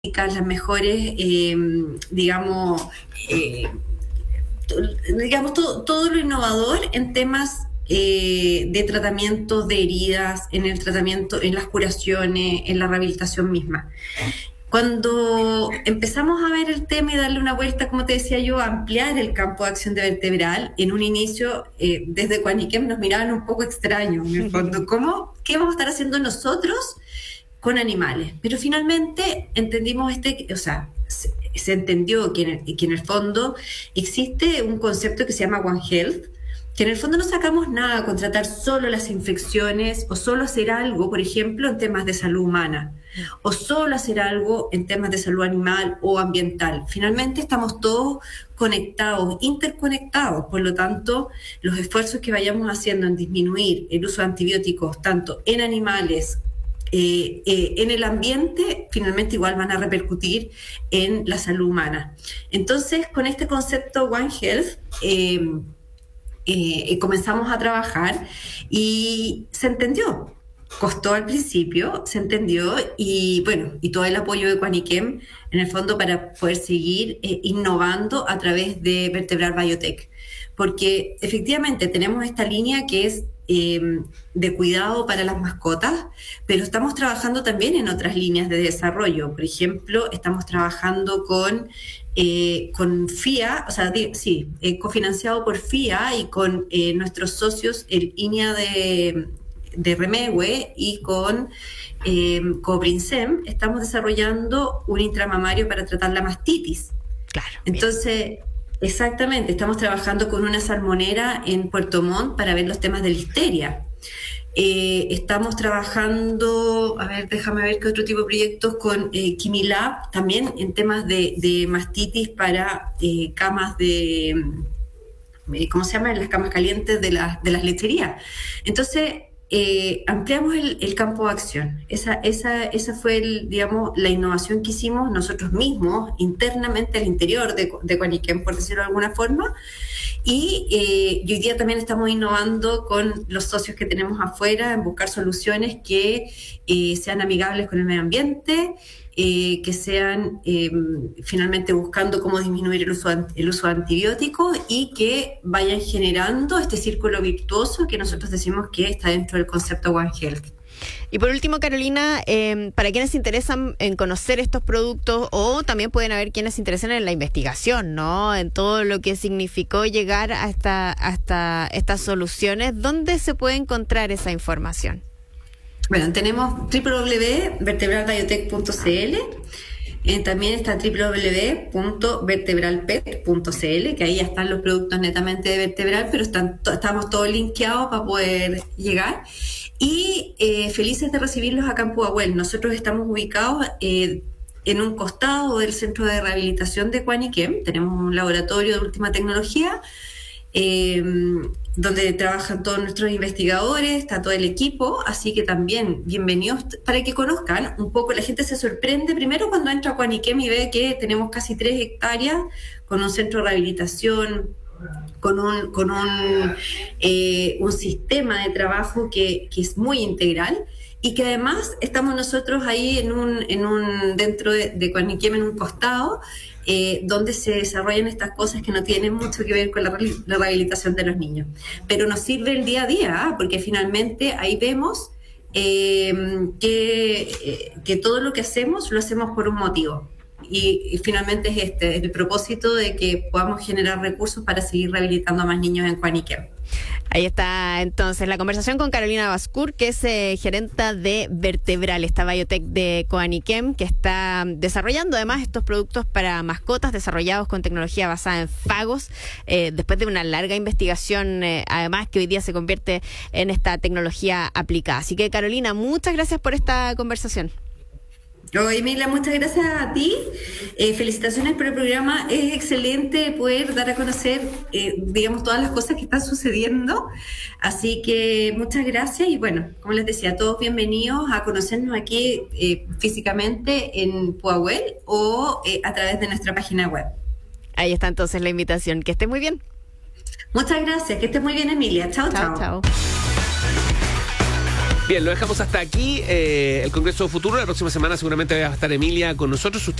las mejores, todo lo innovador en temas de tratamientos de heridas, en el tratamiento, en las curaciones, en la rehabilitación misma. Cuando empezamos a ver el tema y darle una vuelta, como te decía yo, a ampliar el campo de acción de vertebral, en un inicio, desde Quaniquem nos miraban un poco extraños, en el fondo, ¿qué vamos a estar haciendo nosotros con animales? Pero finalmente entendimos se entendió que en el fondo existe un concepto que se llama One Health, que en el fondo no sacamos nada con tratar solo las infecciones o solo hacer algo, por ejemplo, en temas de salud humana, o solo hacer algo en temas de salud animal o ambiental. Finalmente estamos todos conectados, interconectados, por lo tanto, los esfuerzos que vayamos haciendo en disminuir el uso de antibióticos, tanto en animales, en el ambiente, finalmente igual van a repercutir en la salud humana. Entonces, con este concepto One Health, comenzamos a trabajar y se entendió. Costó al principio, se entendió y todo el apoyo de Quaniquem en el fondo para poder seguir innovando a través de Vertebral Biotech. Porque efectivamente tenemos esta línea que es de cuidado para las mascotas, pero estamos trabajando también en otras líneas de desarrollo. Por ejemplo, estamos trabajando con FIA, cofinanciado por FIA y con nuestros socios, el INEA de Remegue y con Cobrinsem, estamos desarrollando un intramamario para tratar la mastitis. Claro. Entonces, exactamente, estamos trabajando con una salmonera en Puerto Montt para ver los temas de listeria. Estamos trabajando, déjame ver qué otro tipo de proyectos con Kimilab, también en temas de mastitis para camas de, ¿cómo se llama? Las camas calientes de las lecherías. Entonces, ampliamos el campo de acción. Esa fue, la innovación que hicimos nosotros mismos, internamente al interior de Quaniquem, por decirlo de alguna forma. Y hoy día también estamos innovando con los socios que tenemos afuera en buscar soluciones que sean amigables con el medio ambiente, que sean finalmente buscando cómo disminuir el uso de antibióticos y que vayan generando este círculo virtuoso que nosotros decimos que está dentro del concepto One Health. Y por último, Carolina, para quienes se interesan en conocer estos productos, o también pueden haber quienes se interesan en la investigación, ¿no? En todo lo que significó llegar hasta estas soluciones, ¿dónde se puede encontrar esa información? Bueno, tenemos www.vertebralbiotech.cl, también está www.vertebralpet.cl, que ahí ya están los productos netamente de vertebral, pero estamos todos linkeados para poder llegar. Y felices de recibirlos acá en Pudahuel. Nosotros estamos ubicados en un costado del centro de rehabilitación de Quaniquem. Tenemos un laboratorio de última tecnología, donde trabajan todos nuestros investigadores, está todo el equipo, así que también bienvenidos para que conozcan un poco. La gente se sorprende primero cuando entra a Quaniquem y ve que tenemos casi 3 hectáreas con un centro de rehabilitación, con un sistema de trabajo que es muy integral y que además estamos nosotros ahí dentro de Quaniquem, en un costado, donde se desarrollan estas cosas que no tienen mucho que ver con la rehabilitación de los niños, pero nos sirve el día a día, porque finalmente ahí vemos que todo lo que hacemos lo hacemos por un motivo. Y finalmente es el propósito de que podamos generar recursos para seguir rehabilitando a más niños en Quaniquem. Ahí está entonces la conversación con Carolina Bascur, que es gerenta de Vertebral, esta biotech de Quaniquem, que está desarrollando además estos productos para mascotas desarrollados con tecnología basada en fagos, después de una larga investigación, además que hoy día se convierte en esta tecnología aplicada. Así que, Carolina, muchas gracias por esta conversación. Emilia, muchas gracias a ti. Felicitaciones por el programa. Es excelente poder dar a conocer, todas las cosas que están sucediendo. Así que muchas gracias. Y bueno, como les decía, todos bienvenidos a conocernos aquí físicamente en Pudahuel o a través de nuestra página web. Ahí está entonces la invitación. Que esté muy bien. Muchas gracias. Que esté muy bien, Emilia. Chao, chao. Chao. Bien, lo dejamos hasta aquí. El Congreso Futuro, la próxima semana seguramente va a estar Emilia con nosotros.